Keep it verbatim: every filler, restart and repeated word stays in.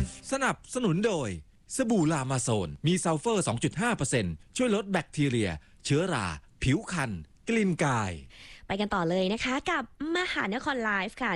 Life สนับสนุนโดยสบู่ลามาโซนมีซัลเฟอร์ สองจุดห้าเปอร์เซ็นต์ ช่วยลดแบคทีเรียเชื้อราผิวคันกลิ่นกายไปกันต่อเลยนะคะกับมหานครไลฟ์ค่ะ